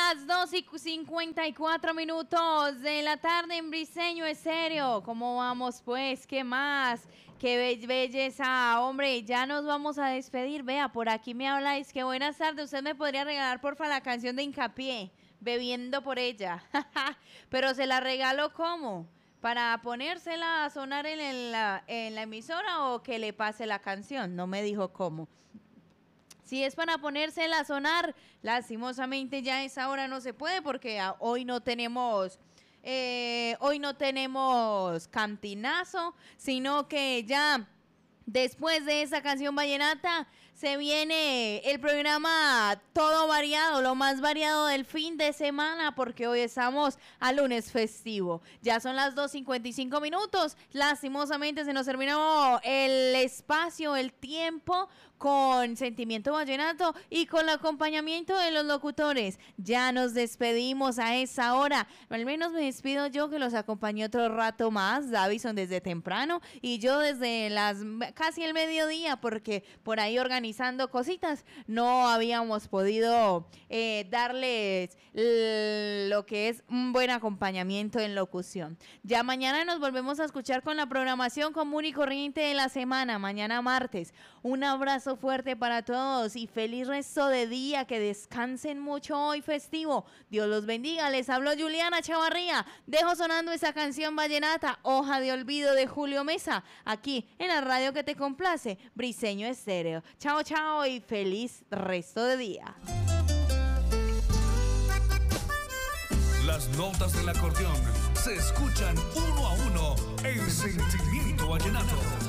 las 2:54 de la tarde en Briseño Estéreo. ¿Cómo vamos pues? ¿Qué más? ¡Qué belleza! Hombre, ya nos vamos a despedir. Vea, por aquí me habláis. Que buenas tardes. ¿Usted me podría regalar porfa la canción de Hincapié? Bebiendo por ella. Pero se la regalo ¿cómo? ¿Para ponérsela a sonar en la emisora o que le pase la canción? No me dijo cómo. Si es para ponérsela a sonar, lastimosamente ya a esa hora no se puede porque hoy no tenemos cantinazo, sino que ya después de esa canción vallenata se viene el programa todo variado, lo más variado del fin de semana, porque hoy estamos a lunes festivo. Ya son las 2:55. Lastimosamente se nos terminó el espacio, el tiempo con Sentimiento Vallenato y con el acompañamiento de los locutores. Ya nos despedimos a esa hora. Al menos me despido yo, que los acompañé otro rato más. Davison desde temprano y yo desde casi el mediodía, porque por ahí organizando cositas no habíamos podido darles lo que es un buen acompañamiento en locución. Ya mañana nos volvemos a escuchar con la programación común y corriente de la semana, mañana martes. Un abrazo fuerte para todos y feliz resto de día, que descansen mucho hoy festivo. Dios los bendiga. Les habló Juliana Chavarría. Dejo sonando esa canción vallenata, Hoja de Olvido, de Julio Mesa, aquí en la radio que te complace, Briseño Estéreo. Chao, chao y feliz resto de día. Las notas del acordeón se escuchan uno a uno en Sentimiento Vallenato.